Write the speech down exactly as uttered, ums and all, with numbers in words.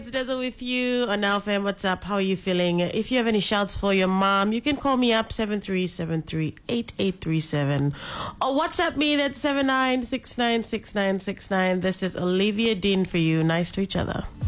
it's Dezo with you on L F M. What's up? How are you feeling? If you have any shouts for your mom, you can call me up seven three seven three, eight eight three seven or WhatsApp me. That's seven nine six nine six nine six nine. This is Olivia Dean for you. Nice to each other.